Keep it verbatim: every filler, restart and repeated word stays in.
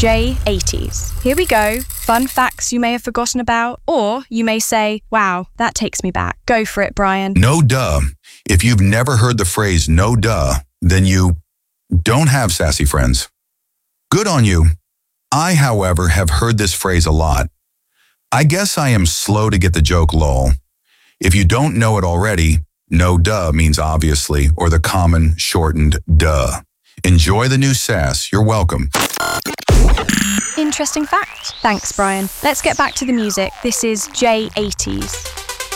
J eighties. Here we go. Fun facts you may have forgotten about, or you may say, wow, that takes me back. Go for it, Brian. No duh. If you've never heard the phrase no duh, then you don't have sassy friends. Good on you. I, however, have heard this phrase a lot. I guess I am slow to get the joke, lol. If you don't know it already, no duh means obviously, or the common shortened duh. Enjoy the new sass. You're welcome. Interesting fact. Thanks, Brian. Let's get back to the music. This is J eighties.